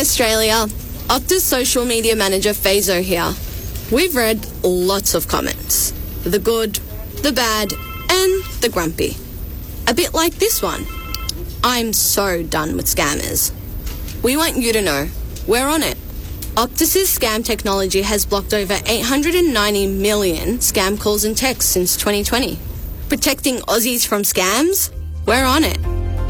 Australia, Optus social media manager Fazo here. We've read lots of comments. The good, the bad, and the grumpy. A bit like this one. I'm so done with scammers. We want you to know, we're on it. Optus's scam technology has blocked over 890 million scam calls and texts since 2020. Protecting Aussies from scams? We're on it.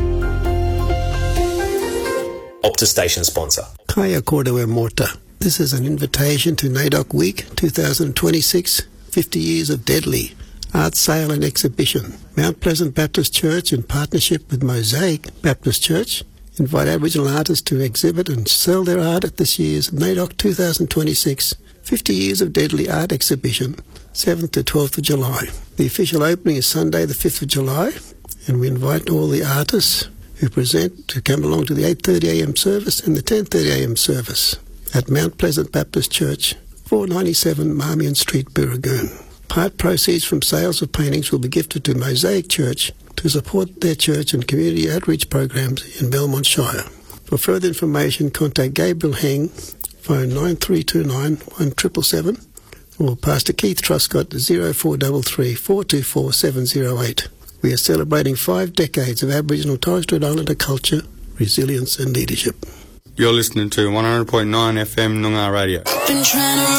Optus station sponsor. Kaya Kordawe Morta. This is an invitation to NAIDOC Week 2026, 50 Years of Deadly, art sale and exhibition. Mount Pleasant Baptist Church, in partnership with Mosaic Baptist Church, invite Aboriginal artists to exhibit and sell their art at this year's NAIDOC 2026 50 Years of Deadly Art Exhibition, 7th to 12th of July. The official opening is Sunday the 5th of July, and we invite all the artists who present to come along to the 8:30am service and the 10:30am service at Mount Pleasant Baptist Church, 497 Marmion Street, Booragoon. Part proceeds from sales of paintings will be gifted to Mosaic Church to support their church and community outreach programs in Belmont Shire. For further information, contact Gabriel Heng, phone 9329 1777, or Pastor Keith Truscott, 0433 424 708. We are celebrating 5 decades of Aboriginal Torres Strait Islander culture, resilience and leadership. You're listening to 100.9 FM Noongar Radio.